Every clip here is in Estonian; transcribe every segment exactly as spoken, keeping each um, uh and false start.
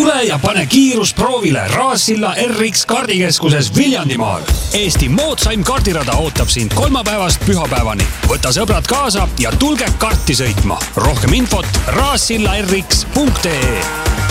Tule ja pane kiirus proovile Raassilla R X kardikeskuses Viljandimaal. Eesti moodsaim kardirada ootab sind kolmapäevast pühapäevani. Võta sõbrad kaasa ja tulge karti sõitma. Rohkem infot raassilla r x punkt e e.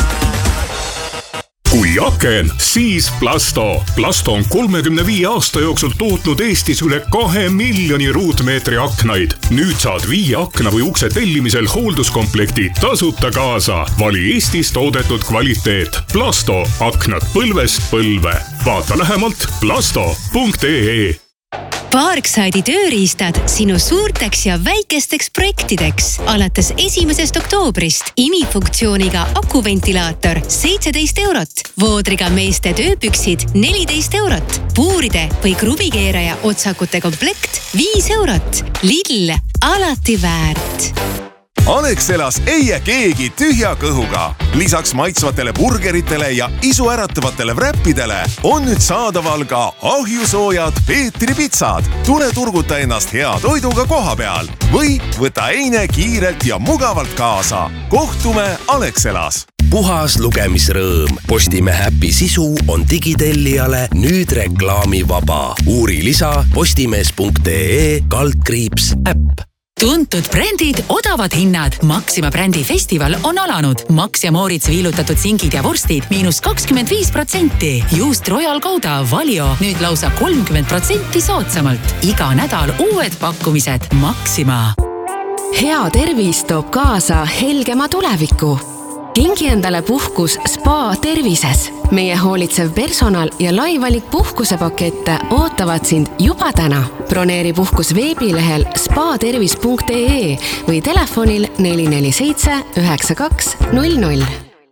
Kui aken, siis Plasto. Plasto on kolmekümne viie aasta jooksul tootnud Eestis üle kahe miljoni ruutmeetri aknaid. Nüüd saad viie akna või ukse tellimisel hoolduskomplekti tasuta kaasa. Vali Eestis toodetud kvaliteet. Plasto. Aknad põlvest põlve. Vaata lähemalt plasto punkt e e. Parkside'i tööriistad sinu suurteks ja väikesteks projektideks. Alates esimesest oktoobrist imifunktsiooniga akuventilaator seitseteist eurot, voodriga meeste tööpüksid neliteist eurot, puuride või kruvikeeraja otsakute komplekt viis eurot. Lidl, alati väärt. Alexelas ei jää keegi tühja kõhuga. Lisaks maitsvatele burgeritele ja isuäratavatele wrappidele on nüüd saadaval ka ahjusoojad Peetri pitsad. Tule turguta ennast hea toiduga koha peal või võta eine kiirelt ja mugavalt kaasa. Kohtume Alexelas. Puhas lugemisrõõm. Postimehe äpi sisu on digitellijale nüüd reklaamivaba. Uuri lisa postimees punkt e e kaldkriips äpp. Tuntud brändid, odavad hinnad. Maxima brändi festival on alanud. Max ja Moritz viilutatud singid ja vorstid miinus kakskümmend viis protsenti. Juust Royal Gouda Valio nüüd lausa kolmkümmend protsenti soodsamalt. Iga nädal uued pakkumised. Maxima. Hea tervis toob kaasa helgema tuleviku. Kingi endale puhkus Spa tervises. Meie hoolitsev personal ja laivalik puhkusepakette ootavad sind juba täna. Broneeri puhkus veebilehel spa tervis punkt e e või telefonil neli neli seitse üheksa kaks null null.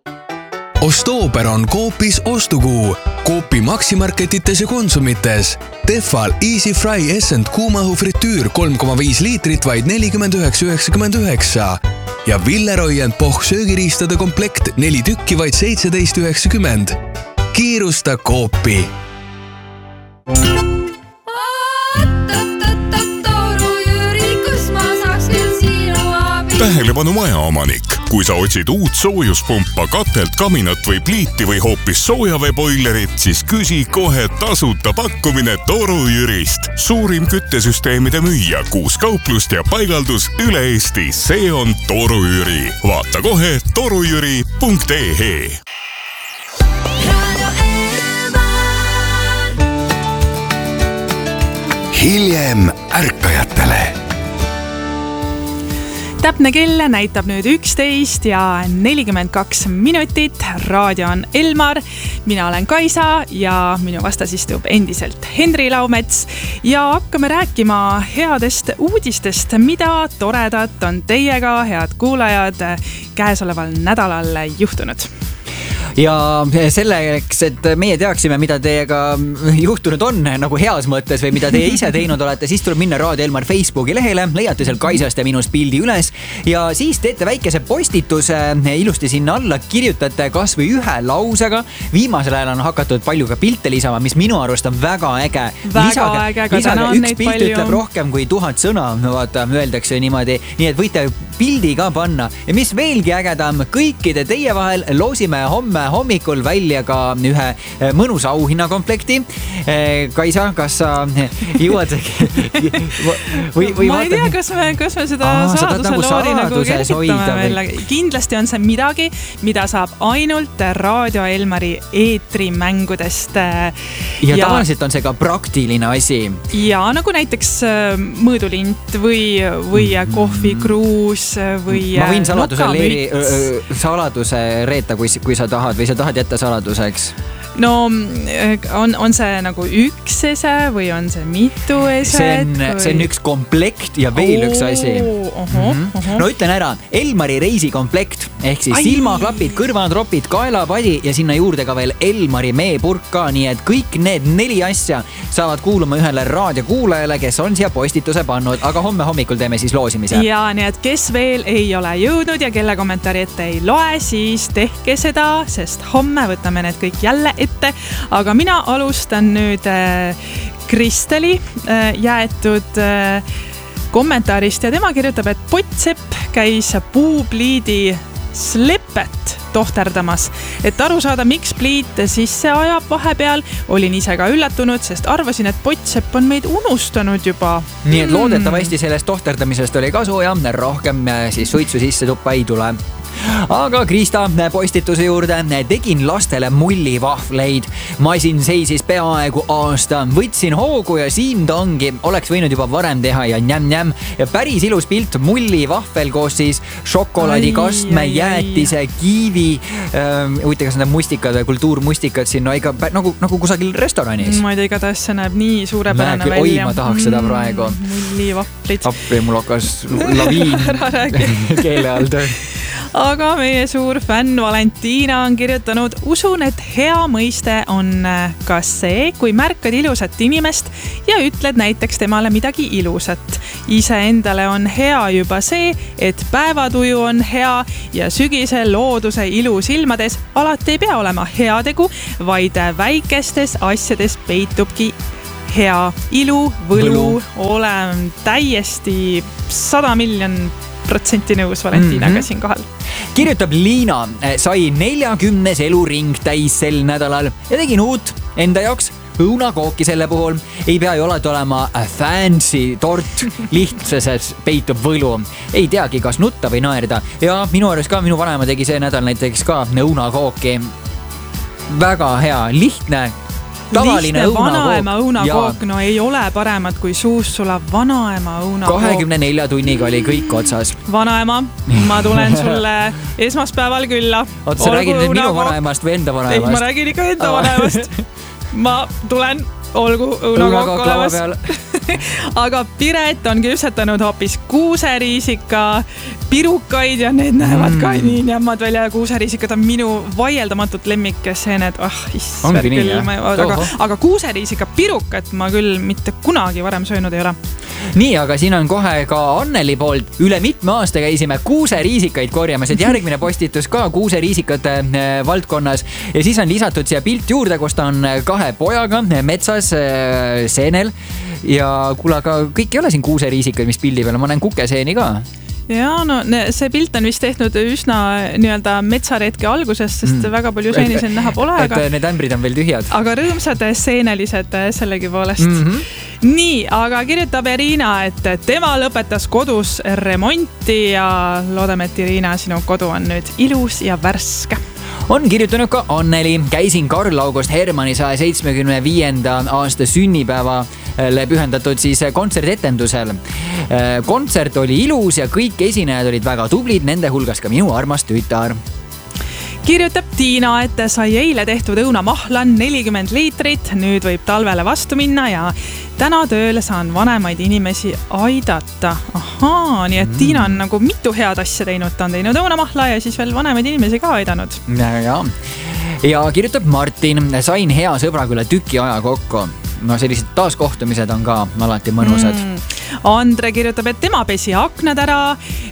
Ostooper on Coopis ostukuu. Coopi maksimarketites ja konsumites. Tefal Easy Fry Essent kuumahu fritüür kolm koma viis liitrit vaid nelikümmend üheksa üheksakümmend üheksa. Ja Villeroy and Boch söögiriistade komplekt neli tükki vaid seitseteist üheksakümmend. Kiirusta Coopi. Tähelepanu majaomanik. Kui sa otsid uut soojuspumpa, katelt, kaminat või pliiti või hoopis soojaveeboilerit, siis küsi kohe tasuta pakkumine Toru Jürist. Suurim küttesüsteemide müüja, kuus kauplust ja paigaldus üle Eesti. See on Toru Jüri. Vaata kohe torujüri punkt e e. Hiljem ärkajatele. Täpne kell näitab nüüd üksteist ja nelikümmend kaks minutit. Raadio on Elmar, mina olen Kaisa ja minu vastas istub endiselt Henri Laumets. Ja hakkame rääkima headest uudistest, mida toredat on teiega, head kuulajad, käesoleval nädalal juhtunud. Ja selleks, et meie teaksime, mida teiega juhtunud on, nagu heas mõttes või mida teie ise teinud olete, siis tuleb minna Raadio Elmar Facebooki lehele, leiate seal Kaisast ja minust pildi üles ja siis teete väikese postituse, ilusti sinna alla, kirjutate kas või ühe lausega. Viimasel ajal on hakatud palju ka pilte lisama, mis minu arust on väga äge. Väga lisage, äge, ka lisage, täna on üks neid pilt palju. Ütleb rohkem kui tuhat sõna, vaata, öeldakse niimoodi, nii et võite pildi ka panna. Ja mis veelgi ägedam, kõikide teie vahel loosime homme hommikul välja ka ühe mõnusa auhinnakomplekti. Kaisa, kas sa jõuad või, või ma ei tea, kas me, kas me seda Aa, saladuse nagu loori nagu kergitame või... veel. Kindlasti on see midagi, mida saab ainult Raadio Elmari eetrimängudest. Ja, ja tavaliselt on see ka praktiline asi. Ja nagu näiteks mõõdulint või, või kohvikruus või ma võin saladuse, leeri, nokamüts. saladuse reeta, kui, kui sa tahad või sa tahad jätta saladuseks? No on, on see nagu üks ese või on see mitu eset? See on, või... see on üks komplekt ja veel üks asi. Oho, oho. No ütlen ära, Elmari reisikomplekt ehk siis Ai. silmaklapid, kõrvanatropid, kaelapadi ja sinna juurde ka veel Elmari meepurk ka, nii et kõik need neli asja saavad kuuluma ühele raadiokuulajale, kes on siia postituse pannud, aga homme hommikul teeme siis loosimise. Ja nii et kes veel ei ole jõudnud ja kelle kommentaari ette ei loe, siis tehke seda, sest homme võtame need kõik jälle ette, aga mina alustan nüüd Kristeli jäetud kommentaarist ja tema kirjutab, et Pottsepp käis puupliidi slepet tohterdamas. Et aru saada, miks pliit sisse ajab vahepeal, olin ise ka üllatunud, sest arvasin, et Potsepp on meid unustanud juba. Nii et loodetavasti sellest tohterdamisest oli kasu ja rohkem siis suitsu sisse tuppa ei tule. Aga Krista postituse juurde: tegin lastele mullivahvleid. Masin seisis peaaegu aasta. Võtsin hoogu ja siin ta ongi. Oleks võinud juba varem teha ja njäm-njäm. Ja päris ilus pilt mullivahvel koos siis šokolaadikastme, jäätise, kiivi. Huvita, kas need mustikad või kultuurmustikad siin no ikka nagu, nagu kusagil restoranis. Ma ei tea, igatahes see näeb nii suurepärane Näegi, välja. Oi, ma tahaks seda praegu. Mullivahvlid. Appi, mul hakkas laviin keele all töö. Aga meie suur fänn Valentina on kirjutanud: usun, et hea mõiste on kas see, kui märkad ilusat inimest ja ütled näiteks temale midagi ilusat. Ise endale on hea juba see, et päevatuju on hea ja sügise looduse ilu silmades alati ei pea olema heategu, vaid väikestes asjades peitubki hea ilu, võlu. Olen täiesti sada miljon protsenti nõus Valentinaga mm-hmm. siin kohal. Kirjutab Liina: sai neljakümnes eluring täis sel nädalal ja tegin uut enda jaoks õunakooki selle puhul. Ei pea ju alati olema fancy tort, lihtsuses peitub võlu. Ei teagi, kas nutta või naerda. Ja minu arust ka minu vanaema tegi see nädal näiteks ka õunakooki. Väga hea, lihtne. Lihtne vanaema õunakook, no ei ole paremat kui suus sulav vanaema õunakook. kahekümne nelja tunniga oli kõik otsas. Vanaema, ma tulen sulle esmaspäeval külla. Oot, sa räägid nüüd minu vanaemast või enda vanaemast? Ei, ma räägin ikka enda vanaemast. Ma tulen, olgu õunakook olemas. Aga Piret on küpsetanud hoopis kuuseriisika pirukaid ja need näevad mm. ka nii nämmad välja. Kuuseriisikad on minu vaieldamatult lemmikseened. Ah, issver küll. Ma, aga, aga kuuseriisika pirukat ma küll mitte kunagi varem söönud ei ole. Nii, aga siin on kohe ka Anneli poolt. Üle mitme aasta käisime kuuseriisikaid korjamas, et järgmine postitus ka kuuseriisikate valdkonnas. Ja siis on lisatud siia pilt juurde, kus ta on kahe pojaga metsas seenel. Ja kuule, aga kõik ei ole siin kuuseriisikaid, mis pildi peale, ma näen kukeseeni ka. Ja no see pilt on vist tehtud üsna nii-öelda metsaretke algusest, sest mm. väga palju seeni siin näha pole. Et aga, need ämbrid on veel tühjad. Aga rõõmsad seenelised sellegi poolest. Mm-hmm. Nii, aga kirjutab Irina, et tema lõpetas kodus remonti ja loodame, et Irina, sinu kodu on nüüd ilus ja värske. On kirjutanud ka Anneli. Käisin Karl August Hermanni saja seitsmekümne viienda aasta sünnipäevale pühendatud siis kontsertetendusel. Kontsert oli ilus ja kõik esinejad olid väga tublid, nende hulgas ka minu armas tütar. Kirjutab Tiina, et sai eile tehtud õunamahlan nelikümmend liitrit, nüüd võib talvele vastu minna ja täna tööle saan vanemaid inimesi aidata. Ahaa, nii et mm. Tiina on nagu mitu head asja teinud, ta on teinud õunamahla ja siis veel vanemaid inimesi ka aidanud. Ja, ja. ja kirjutab Martin, sain hea sõbraga üle tüki aja kokku. No sellised taaskohtumised on ka alati mõnusad. Mm. Andre kirjutab, et tema pesi aknad ära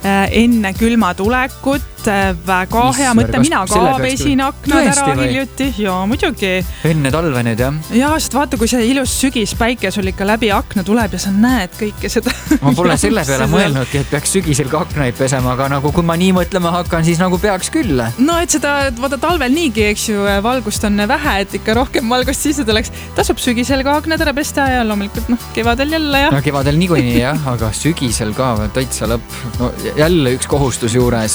enne külma tulekut. Väga hea mõte, mina ka pesin aknad ära hiljuti. Jaa, muidugi. Enne talve nüüd, jah? Jaa, sest vaata, kui see ilus sügispäike sul ikka läbi akna tuleb ja sa näed kõike seda. Ma pole selle peale mõelnudki, et peaks sügisel ka aknaid pesema, aga nagu kui ma nii mõtlema hakkan, siis nagu peaks küll. No, et seda, vaata talvel niigi, eks ju, valgust on vähe, et ikka rohkem valgust sisse tuleks. Tasub sügisel ka aknad ära pesta ja loomulikult, noh, kevadel jälle, jah. No, kevadel niikuinii, jah, aga sügisel ka täitsa lõpp. No, jälle üks kohustus juures.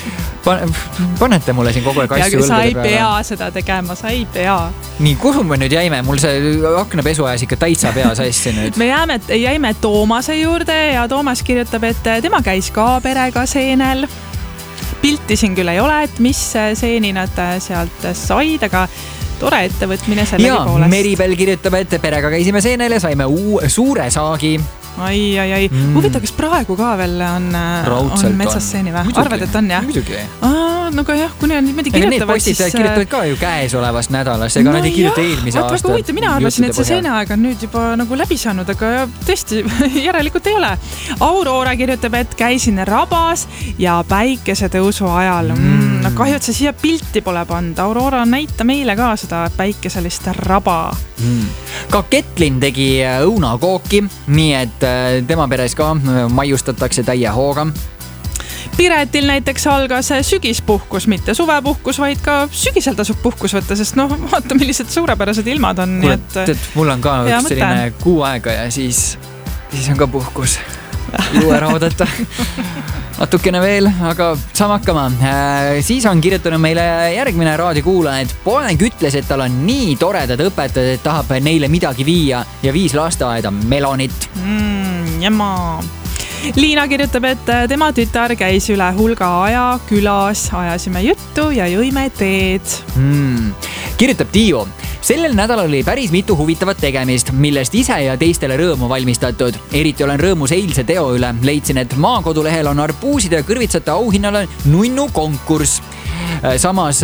Panete mulle siin kogu aeg asju õlgade peale. Sa ei pea seda tegema, sa ei pea. Nii, kuhu me nüüd jäime? Mul see aknapesu ajas ikka täitsa pea sassi nüüd. Me jääme, jäime Toomase juurde ja Toomas kirjutab, et tema käis ka perega seenel. Pilti siin küll ei ole, et mis seeni nad sealt said, aga tore ettevõtmine sellegi ja, poolest. Meribel kirjutab, et perega käisime seenel ja saime uu, suure saagi. Ai, ai, ai. Mm. Huvita, kas praegu ka veel on, on metsas seeni või? Arvad, et on, jah? Muidugi. Aa, no ka jah, kui need niimoodi kirjutavad, siis... Need postid kirjutavad ka ju käes olevast nädalas, ega no nad ei kirjuta eelmise aasta. Väga huvita, mina arvasin, et see seeneaeg on nüüd juba nagu läbi saanud, aga tõesti, järelikult ei ole. Aurora kirjutab, et käisin rabas ja päikesetõusu ajal. Mm, no kahju, et see siia pilti pole pand. Aurora näita meile ka seda päikeselist raba. Mm. Ka Ketlin tegi õunakooki, nii et tema peres ka maiustatakse täie hooga. Piretil näiteks algas sügispuhkus, mitte suvepuhkus, vaid ka sügisel tasub puhkus võtta, sest noh, vaata, millised suurepärased ilmad on. Kuule, et mul on ka üks selline kuu aega ja siis, siis on ka puhkus. Juu ära oodata. Natukene veel, aga saame hakkama. Siis on kirjutanud meile järgmine raadiokuulaja, et poeg ütles, et tal on nii toredad õpetajad, et tahab neile midagi viia ja viis lasteaeda Melonit. Mm, jama. Liina kirjutab, et tema tütar käis üle hulga aja külas, ajasime juttu ja jõime teed. Mm. Kirjutab Tiiu. Sellel nädalal oli päris mitu huvitavat tegemist, millest ise ja teistele rõõmu valmistatud. Eriti olen rõõmus eilse teo üle. Leidsin, et Maakodulehel on arpuuside ja kõrvitsate auhinnale nunnu konkurss. Samas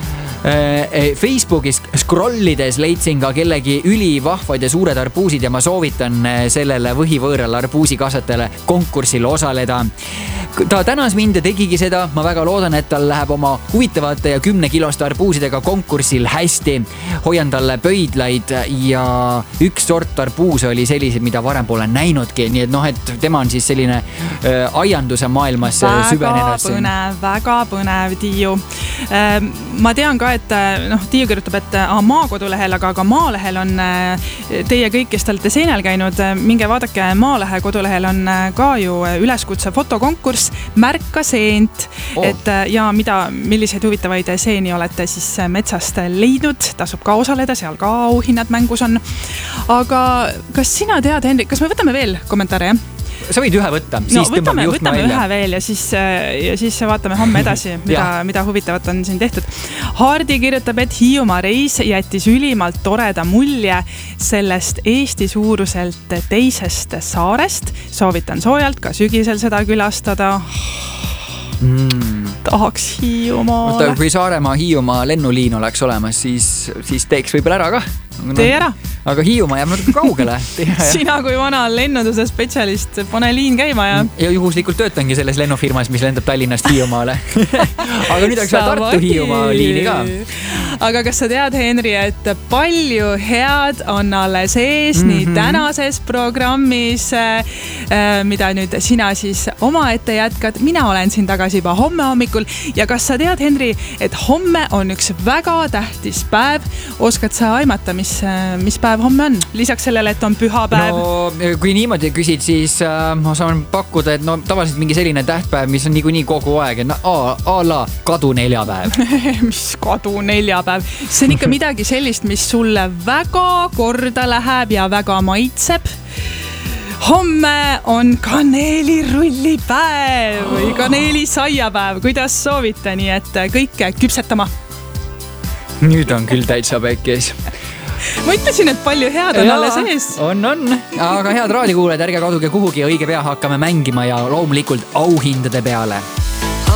Facebookis scrollides leidsin ka kellegi ülivahvad ja suured arpuusid ja ma soovitan sellele võhivõõral arpuusikasvatajale konkursil osaleda. Ta tänas mind ja tegigi seda. Ma väga loodan, et tal läheb oma huvitavate ja kümne kiloste arpuusidega konkursil hästi. Hoian talle pöidlaid ja üks sort arpuuse oli sellised, mida varem pole näinudki. Nii et noh, et tema on siis selline äh, aianduse maailmas väga süvenenud. Väga põnev, väga põnev, Tiiu. Äh, ma tean ka, et noh, Tiiu kirjutab, et ah, Maakodulehel, aga ka Maalehel on teie kõik, kes te olete seenel käinud, minge vaadake, Maalehe kodulehel on ka ju üleskutse fotokonkurss Märka seent, oh. et ja mida, milliseid huvitavaid seeni olete siis metsast leidnud, tasub ka osaleda, seal ka auhinnad mängus on. Aga kas sina tead, Henrik, kas me võtame veel kommentaare, jah? Sa võid ühe võtta, siis no, võtame, võtame ühe veel ja siis, ja siis vaatame homme edasi, mida, mida huvitavat on siin tehtud. Hardi kirjutab, et Hiiumaa reis jättis ülimalt toreda mulje sellest Eesti suuruselt teisest saarest. Soovitan soojalt ka sügisel seda külastada. Mm. Tahaks Hiiumaale. Kui Saaremaa Hiiumaa lennuliin oleks olemas, siis, siis teeks võib-olla ära ka. Tee ära. Aga Hiiumaa jääb natuke kaugele. Sina kui vana lennunduse spetsialist, pane liin käima ja... Ja juhuslikult töötangi selles lennufirmas, mis lendab Tallinnast Hiiumaale. Aga nüüd oleks vaja Tartu Hiiumaa liini ka. Aga kas sa tead, Henri, et palju head on alles ees mm-hmm. nii tänases programmis, mida nüüd sina siis oma ette jätkad. Mina olen siin tagasi juba homme hommikul ja kas sa tead, Henri, et homme on üks väga tähtis päev. Oskad sa aimata, mis, mis päev homme on? Lisaks sellele, et on pühapäev. No, kui niimoodi küsid, siis äh, ma saan pakkuda, et no tavaliselt mingi selline tähtpäev, mis on niikuinii kogu aeg, et no, a, a la kadu neljapäev. Mis kadu neljapäev? See on ikka midagi sellist, mis sulle väga korda läheb ja väga maitseb. Homme on kaneelirullipäev või kaneelisaiapäev, kuidas soovite, nii et kõike küpsetama. Nüüd on küll täitsa päikes. Ma ütlesin, et palju head on alles ees. On, on. Aga head raadiokuulajad, ärge kaduge kuhugi, õige pea hakkame mängima ja loomulikult auhindade peale.